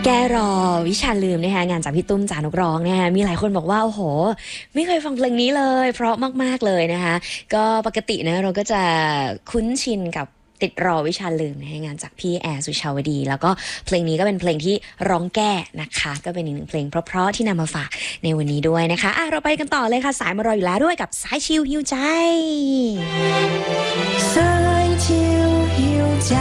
แกรอวิชาลืมนะคะงานจากพี่ตุ้มจานกร้องนะคะมีหลายคนบอกว่าโอ้โหไม่เคยฟังเพลงนี้เลยเพราะมากๆเลยนะคะก็ปกตินะเราก็จะคุ้นชินกับติดรอวิชาลืมนะคะงานจากพี่แอร์สุชาวดีแล้วก็เพลงนี้ก็เป็นเพลงที่ร้องแก้นะคะก็เป็นอีกหนึ่งเพลงเพราะๆที่นำมาฝากในวันนี้ด้วยนะคะเราไปกันต่อเลยค่ะสายมารออยู่แล้วด้วยกับสายชิลฮิวใจสายชิลฮิวใจ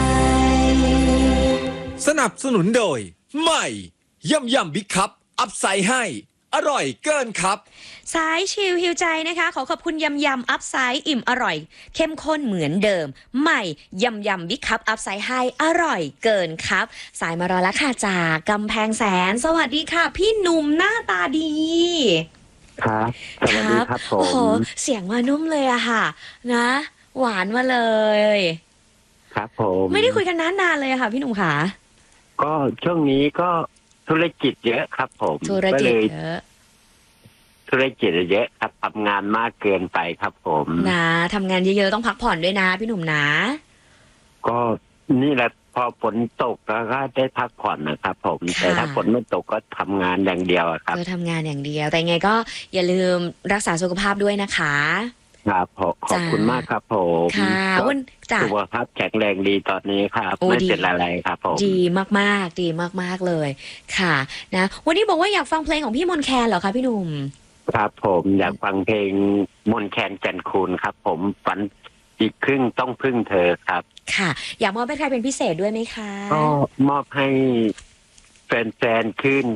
สนับสนุนโดยใหม่ยำบิ๊กคัพอัพไซด์ให้อร่อยเกินครับสายชิลฮิวใจนะคะขอขอบคุณยำอัพไซด์อิ่มอร่อยเข้มข้นเหมือนเดิมใหม่ยำบิ๊กคัพอัพไซด์ให้อร่อยเกินครับสายมารอแล้วค่ะจากกำแพงแสนสวัสดีค่ะพี่หนุ่มหน้าตาดีครับสวัสดีครับผมโอ้โหเสียงมานุ่มเลยอะค่ะนะหวานมาเลยครับผมไม่ได้คุยกันนานเลยอะค่ะพี่หนุ่มค่ะก็ช่วงนี้ก็ธุรกิจเยอะครับผมธุรกิจเยอะธุรกิจเยอะครับทำงานมากเกินไปครับผมนะทำงานเยอะๆต้องพักผ่อนด้วยนะพี่หนุ่มนะก็นี่แหละพอฝนตกแล้วก็ได้พักผ่อนนะครับผมแต่ถ้าฝนไม่ตกก็ทำงานอย่างเดียวครับก็ทำงานอย่างเดียวแต่ไงก็อย่าลืมรักษาสุขภาพด้วยนะคะครับขอบคุณมากครับผมค่ะวันสุขภาพแข็งแรงดีตอนนี้ครับไม่เป็นอะไรครับผมดีมากๆดีมากๆเลยค่ะนะวันนี้บอกว่าอยากฟังเพลงของพี่มนต์แคนเหรอคะพี่หนุ่มครับผมอยากฟังเพลงมนต์แคนแก่นคูนครับผมฝันอีกครึ่งต้องพึ่งเธอครับค่ะอยากมอบให้ใครเป็นพิเศษด้วยไหมคะก็มอบให้แฟนๆขึ้น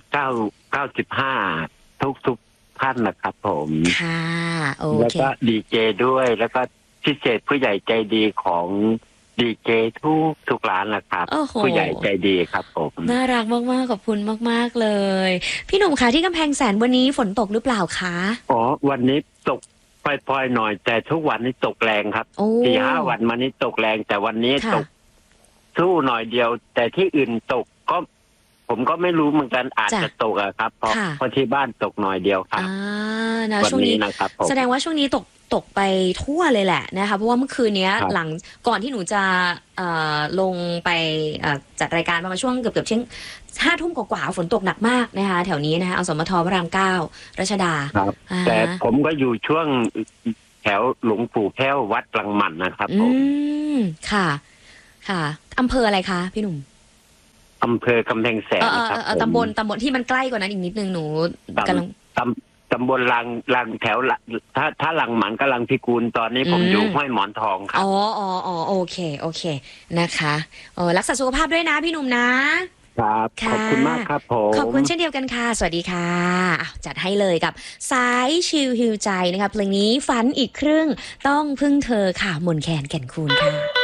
95ทุกท่านนะครับผมค่ะโอเคแล้วก็ดีเจด้วยแล้วก็พิเศษผู้ใหญ่ใจดีของดีเจทุกร้านนะครับผู้ใหญ่ใจดีครับผมน่ารักมากๆขอบคุณมากๆเลยพี่หนุ่มคะที่กำแพงแสนวันนี้ฝนตกหรือเปล่าคะอ๋อวันนี้ตกปล่อยๆหน่อยแต่ทุกวันนี้ตกแรงครับ4-5 วันมานี้ตกแรงแต่วันนี้ตกสู้หน่อยเดียวแต่ที่อื่นตกก็ผมก็ไม่รู้เหมือนกันอาจจะตกอะครับเพราะที่บ้านตกหน่อยเดียวครับนะช่วงนี้นะครับแสดงว่าช่วงนี้ตกไปทั่วเลยแหละนะคะเพราะว่าเมื่อคืนนี้หลังก่อนที่หนูจะลงไปจัดรายการประมาณช่วงเกือบเที่ยง5 ทุ่มกว่าฝนตกหนักมากนะคะแถวนี้นะคะอสมทพระราม 9รัชดาแต่ผมก็อยู่ช่วงแถวหลวงปู่แพ้ววัดกลางมันนะครับผมค่ะค่ะอำเภออะไรคะพี่หนุ่มอำเภอกำแพงแสนครับตำบลที่มันใกล้กว่านั้นอีกนิดนึงหนูกำลังตำบลลังแถวถ้าลังหมันก็ลังพิกูลตอนนี้ผมอยู่ห้วยหมอนทองครับโอเคนะคะรักษาสุขภาพด้วยนะพี่หนุ่มนะครับขอบคุณมากครับผมขอบคุณเช่นเดียวกันค่ะสวัสดีค่ะจัดให้เลยกับสายชิลฮิวใจนะคะเพลงนี้ฝันอีกครึ่งต้องพึ่งเธอค่ะมนต์แคนแก่นคูนค่ะ